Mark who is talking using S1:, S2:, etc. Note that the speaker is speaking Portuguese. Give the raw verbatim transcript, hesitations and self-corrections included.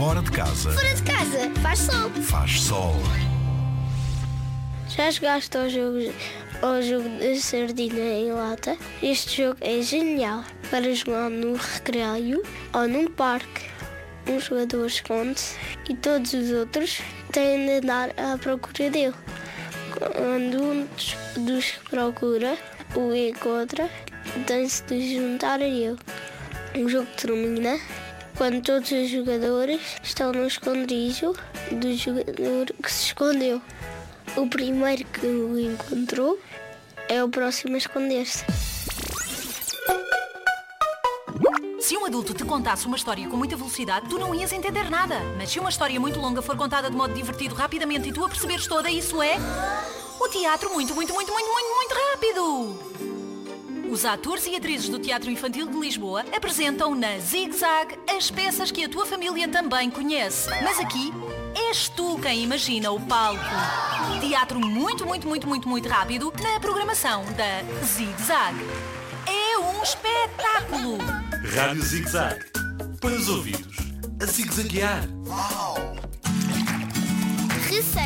S1: Fora de casa.
S2: Fora de casa, faz sol.
S1: Faz sol.
S3: Já jogaste ao jogo, ao jogo da sardinha em lata? Este jogo é genial para jogar no recreio ou num parque. Um jogador esconde-se e todos os outros têm de andar à procura dele. Quando um dos, dos procura, o encontra, tem-se de juntar a ele. O jogo termina quando todos os jogadores estão no esconderijo do jogador que se escondeu. O primeiro que o encontrou é o próximo a esconder-se.
S4: Se um adulto te contasse uma história com muita velocidade, tu não ias entender nada. Mas se uma história muito longa for contada de modo divertido, rapidamente, e tu a perceberes toda, isso é o teatro muito, muito, muito, muito, muito, muito rápido. Os atores e atrizes do Teatro Infantil de Lisboa apresentam na Zig Zag as peças que a tua família também conhece. Mas aqui és tu quem imagina o palco. Teatro muito, muito, muito, muito, muito rápido na programação da Zig Zag. É um espetáculo!
S5: Rádio Zig Zag. Para os ouvidos, a zig-zaguear.
S2: Receita.